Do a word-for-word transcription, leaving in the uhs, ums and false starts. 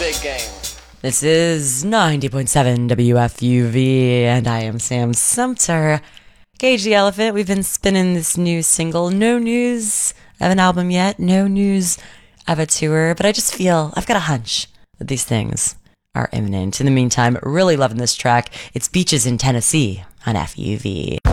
big game. This is ninety point seven W F U V, and I am Sam Sumter. Cage the Elephant, we've been spinning this new single. No news of an album yet, no news of a tour, but I just feel, I've got a hunch that these things are imminent. In the meantime, really loving this track. It's Beaches in Tennessee on F U V.